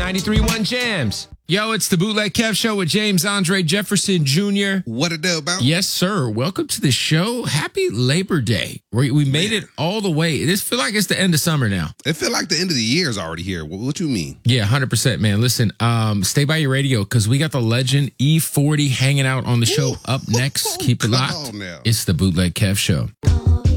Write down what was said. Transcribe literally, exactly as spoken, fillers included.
ninety-three point one Jams. Yo, it's the Bootleg Kev Show with James Andre Jefferson Junior What a deal about? Yes, sir. Welcome to the show. Happy Labor Day. We, we made Man. it all the way. This feel like it's the end of summer now. It feel like the end of the year is already here. What, what you mean? Yeah, one hundred percent, man. Listen, um, stay by your radio because we got the legend E forty hanging out on the show Ooh. up next. Keep it Come locked. on now. It's the Bootleg Kev Show.